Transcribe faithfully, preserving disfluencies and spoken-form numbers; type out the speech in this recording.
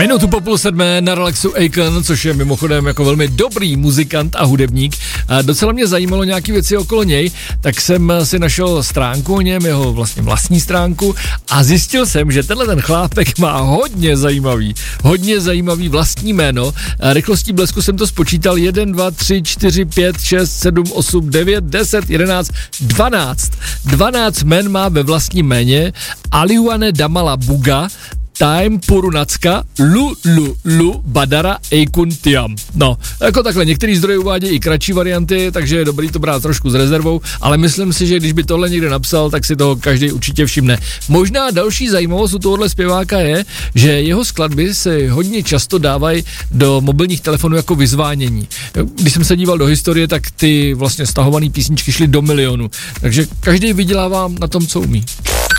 Minutu po půl sedmé na Relaxu Akon, což je mimochodem jako velmi dobrý muzikant a hudebník. A docela mě zajímalo nějaké věci okolo něj, tak jsem si našel stránku o něm, jeho vlastně vlastní stránku a zjistil jsem, že tenhle ten chlápek má hodně zajímavý, hodně zajímavý vlastní jméno. A rychlostí blesku jsem to spočítal jedna, dva, tři, čtyři, pět, šest, sedm, osm, devět, deset, jedenáct, dvanáct. dvanáct jmen má ve vlastním jméně. Aliwane Damala Buga, Time Purunacka, Lu Lu Lu Badara Eikuntiam. No, jako takhle, některý zdroje uvádějí i kratší varianty, takže je dobrý to brát trošku s rezervou, ale myslím si, že když by tohle někde napsal, tak si toho každý určitě všimne. Možná další zajímavost u tohohle zpěváka je, že jeho skladby se hodně často dávají do mobilních telefonů jako vyzvánění. Když jsem se díval do historie, tak ty vlastně stahované písničky šly do milionu, takže každý vydělává na tom, co umí.